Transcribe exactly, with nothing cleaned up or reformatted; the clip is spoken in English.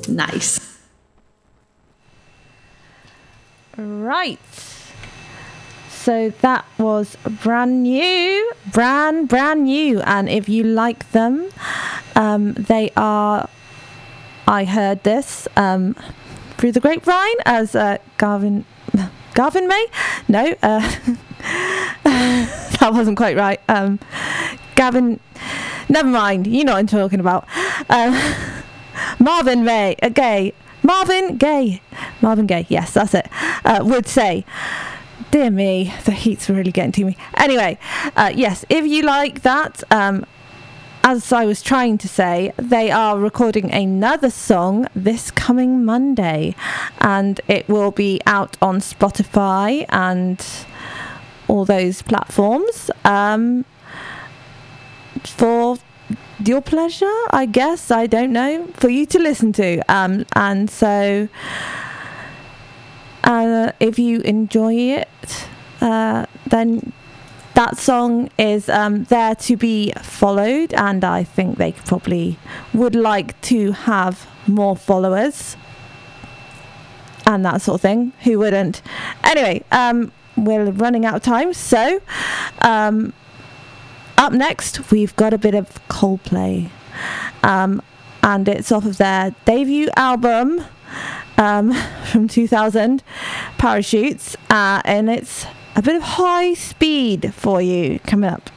Nice. Right. So that was brand new, brand, brand new. And if you like them, um, they are, I heard this um, through the grapevine as uh, Garvin, Garvin May? No, uh, that wasn't quite right. Um, Gavin, never mind, you know what I'm talking about. Um, Marvin May, uh, Gaye, Marvin Gaye, Marvin Gaye, yes, that's it, uh, would say, dear me, the heat's really getting to me. Anyway, uh, yes, if you like that, um, as I was trying to say, they are recording another song this coming Monday, and it will be out on Spotify and all those platforms um, for your pleasure, I guess, I don't know, for you to listen to. Um, and so... Uh, if you enjoy it, uh, then that song is um, there to be followed, and I think they probably would like to have more followers and that sort of thing. Who wouldn't? Anyway, um, we're running out of time, so um, up next we've got a bit of Coldplay, um, and it's off of their debut album Um, from two thousand, Parachutes, uh, and it's a bit of high speed for you coming up.